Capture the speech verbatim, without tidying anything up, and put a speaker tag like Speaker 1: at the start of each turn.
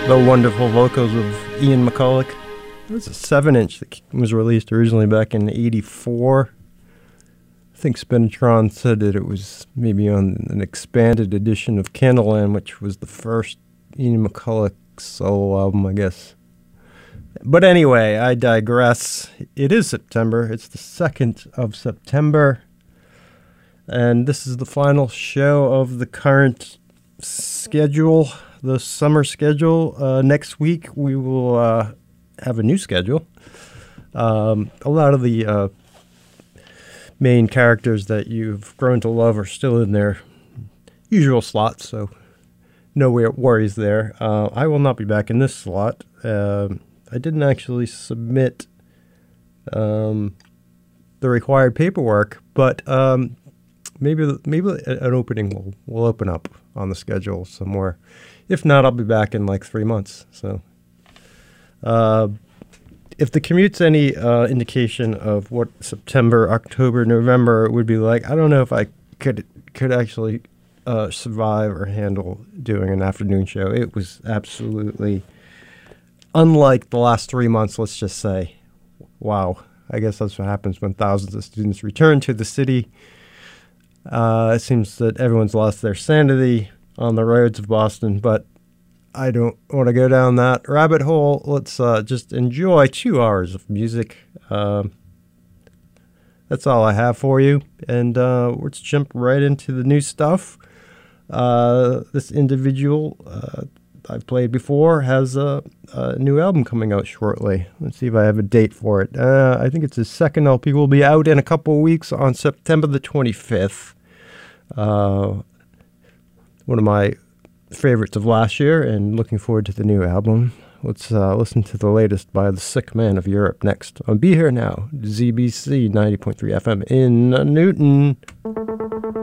Speaker 1: The wonderful vocals of Ian McCulloch. It was a seven inch that was released originally back in eighty-four. I think Spinatron said that it was maybe on an expanded edition of Candleland, which was the first Ian McCulloch solo album, I guess. But anyway, I digress. It is September. It's the second of September. And this is the final show of the current schedule, the summer schedule. Uh, next week, we will uh, have a new schedule. Um, a lot of the uh, main characters that you've grown to love are still in their usual slots, so no worries there. Uh, I will not be back in this slot. Uh, I didn't actually submit um, the required paperwork, but um, maybe maybe an opening will, will open up on the schedule somewhere. If not, I'll be back in like three months. So, uh, if the commute's any uh, indication of what September, October, November would be like, I don't know if I could could actually uh, survive or handle doing an afternoon show. It was absolutely unlike the last three months, let's just say. Wow. I guess that's what happens when thousands of students return to the city. Uh, it seems that everyone's lost their sanity on the roads of Boston, but I don't want to go down that rabbit hole. Let's uh, just enjoy two hours of music. Um, that's all I have for you. And uh, let's jump right into the new stuff. Uh, this individual uh, I've played before has a, a new album coming out shortly. Let's see if I have a date for it. Uh, I think it's his second L P. Will be out in a couple of weeks on September the twenty-fifth. Uh, one of my favorites of last year, and looking forward to the new album. Let's uh, listen to the latest by The Sick Man of Europe next on Be Here Now, Z B C ninety point three F M in Newton.